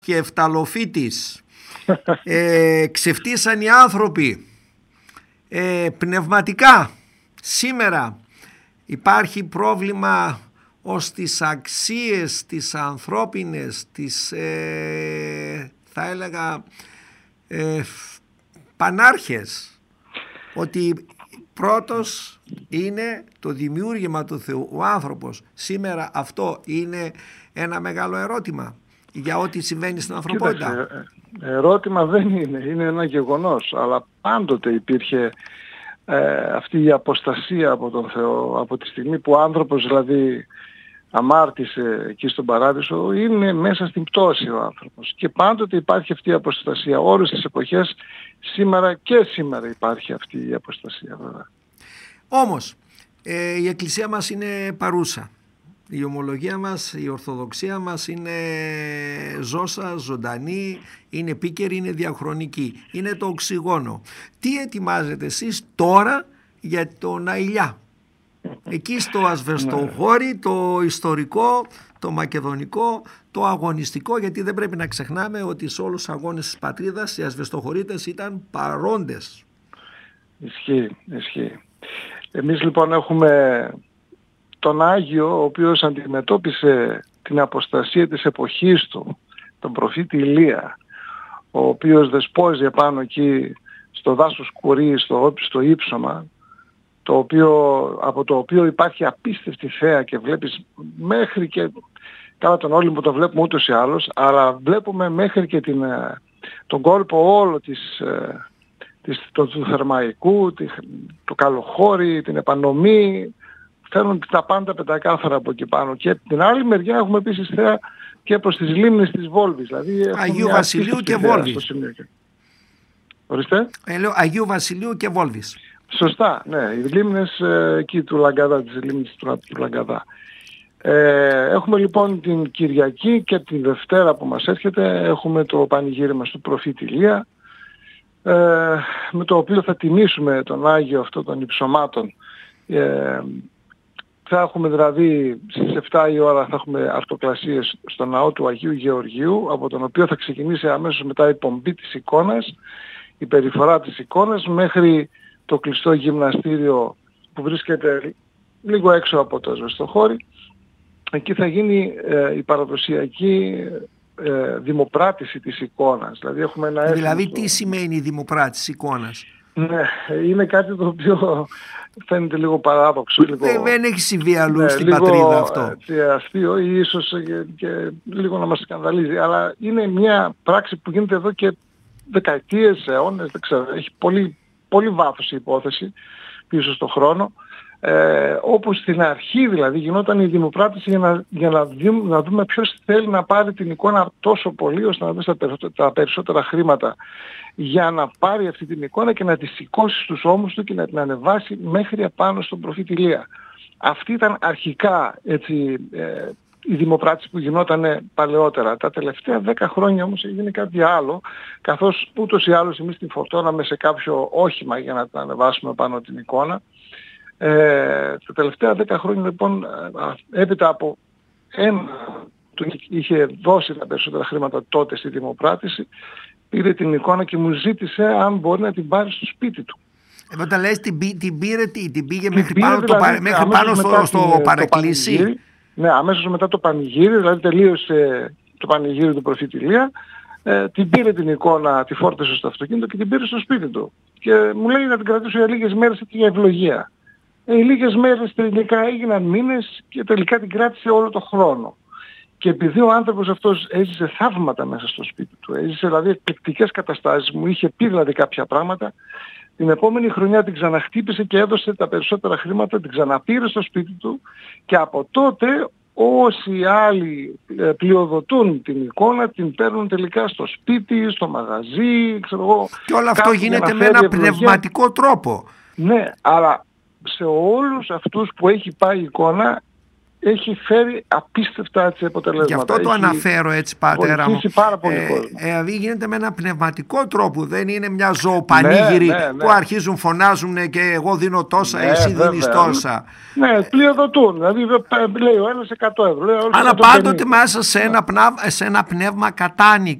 και Εφταλοφίτης, ξεφτύσαν οι άνθρωποι πνευματικά. Σήμερα υπάρχει πρόβλημα ως τις αξίες τις ανθρώπινες, τις θα έλεγα πανάρχες, ότι πρώτος είναι το δημιούργημα του Θεού, ο άνθρωπος. Σήμερα αυτό είναι ένα μεγάλο ερώτημα για ό,τι συμβαίνει στην ανθρωπότητα. Κοίταξε, ερώτημα δεν είναι ένα γεγονός, αλλά πάντοτε υπήρχε αυτή η αποστασία από τον Θεό, από τη στιγμή που ο άνθρωπος δηλαδή αμάρτησε εκεί στον Παράδεισο, είναι μέσα στην πτώση ο άνθρωπος. Και πάντοτε υπάρχει αυτή η αποστασία, όλες τις εποχές, σήμερα υπάρχει αυτή η αποστασία βέβαια. Όμως η Εκκλησία μας είναι παρούσα. Η ομολογία μας, η Ορθοδοξία μας είναι ζώσα, ζωντανή, είναι επίκαιρη, είναι διαχρονική. Είναι το οξυγόνο. Τι ετοιμάζετε εσείς τώρα για τον Αηλιά? Εκεί στο ασβεστοχώρι, το ιστορικό, το μακεδονικό, το αγωνιστικό, γιατί δεν πρέπει να ξεχνάμε ότι σε όλους τους αγώνες της πατρίδας οι ασβεστοχωρίτες ήταν παρόντες. Ισχύει. Εμείς λοιπόν έχουμε τον Άγιο, ο οποίος αντιμετώπισε την αποστασία της εποχής του, τον προφήτη Ηλία, ο οποίος δεσπόιζε πάνω εκεί στο δάσος Κουρί, στο ύψωμα, από το οποίο υπάρχει απίστευτη θέα και βλέπεις μέχρι και, καλά τον Όλυμπο το βλέπουμε ούτως ή άλλως, αλλά βλέπουμε μέχρι και τον κόλπο όλο του Θερμαϊκού, το Καλοχώρι, την Επανομή, φέρνουν τα πάντα πεντακάθαρα από εκεί πάνω. Και από την άλλη μεριά έχουμε επίσης θέα και προς τις λίμνες της Βόλβης. Δηλαδή Αγίου Βασιλείου και Βόλβης. Ορίστε. Λέω Αγίου Βασιλείου και Βόλβης. Σωστά, ναι. Οι λίμνες εκεί του Λαγκαδά, τις λίμνες του Λαγκαδά. Έχουμε λοιπόν την Κυριακή και τη Δευτέρα που μας έρχεται, έχουμε το πανηγύριμα του προφήτη Ηλία, με το οποίο θα τιμήσουμε τον Άγιο αυτό των υψωμάτων. Θα έχουμε δηλαδή στις 7 η ώρα θα έχουμε αρτοκλασίες στο ναό του Αγίου Γεωργίου, από τον οποίο θα ξεκινήσει αμέσως μετά η πομπή της εικόνας, η περιφορά της εικόνας μέχρι το κλειστό γυμναστήριο που βρίσκεται λίγο έξω από το ασβεστοχώρι. Εκεί θα γίνει η παραδοσιακή δημοπράτηση της εικόνας. Δηλαδή τι σημαίνει η δημοπράτηση εικόνας? Ναι, είναι κάτι το οποίο φαίνεται λίγο παράδοξο. Δεν έχει συμβεί αλλού στην πατρίδα αυτό. Αστείο ή ίσως και λίγο να μας σκανδαλίζει. Αλλά είναι μια πράξη που γίνεται εδώ και δεκαετίες, αιώνες, δεν ξέρω. Έχει πολύ βάθος η υπόθεση πίσω στον χρόνο. Όπως στην αρχή δηλαδή γινόταν η δημοπράτηση για να δούμε ποιος θέλει να πάρει την εικόνα τόσο πολύ ώστε να δώσει τα περισσότερα χρήματα για να πάρει αυτή την εικόνα και να τη σηκώσει στους ώμους του και να την ανεβάσει μέχρι απάνω στον προφήτη Ηλία. Αυτή ήταν αρχικά έτσι, η δημοπράτηση που γινόταν παλαιότερα. Τα τελευταία 10 χρόνια όμως έγινε κάτι άλλο, καθώς ούτως ή άλλως εμείς την φορτώναμε σε κάποιο όχημα για να την ανεβάσουμε πάνω την εικόνα. Τα τελευταία 10 χρόνια λοιπόν, έπειτα από ένα που είχε δώσει τα περισσότερα χρήματα τότε στη δημοπράτηση, πήρε την εικόνα και μου ζήτησε αν μπορεί να την πάρει στο σπίτι του. Όταν λες την πήγε μέχρι πάνω στο παρεκκλήσι. Ναι, αμέσως μετά το πανηγύρι, δηλαδή τελείωσε το πανηγύρι του προφήτη Ηλία, την πήρε την εικόνα, τη φόρτωσε στο αυτοκίνητο και την πήρε στο σπίτι του. Και μου λέει να την κρατήσω για λίγες μέρες για ευλογία. Οι λίγες μέρες τελικά έγιναν μήνες και τελικά την κράτησε όλο το χρόνο. Και επειδή ο άνθρωπος αυτός έζησε θαύματα μέσα στο σπίτι του, έζησε δηλαδή εκπληκτικές καταστάσεις, μου είχε πει δηλαδή κάποια πράγματα, την επόμενη χρονιά την ξαναχτύπησε και έδωσε τα περισσότερα χρήματα, την ξαναπήρε στο σπίτι του και από τότε όσοι άλλοι πλειοδοτούν την εικόνα την παίρνουν τελικά στο σπίτι, στο μαγαζί, ξέρω εγώ. Και όλο αυτό γίνεται με ένα πνευματικό τρόπο. Ναι, αλλά σε όλους αυτούς που έχει πάει η εικόνα έχει φέρει απίστευτα έτσι αποτελέσματα. Γι' αυτό το αναφέρω έτσι, πατέρα μου. Πάρα πολύ κόσμο. Δηλαδή γίνεται με ένα πνευματικό τρόπο. Δεν είναι μια ζωοπανήγυρη που αρχίζουν, φωνάζουν και εγώ δίνω τόσα, εσύ δίνεις τόσα. Ναι, πλειοδοτούν. Δηλαδή λέει ο ένας 100 ευρώ. Αλλά πάντοτε μέσα σε ένα πνεύμα κατάνοιξη.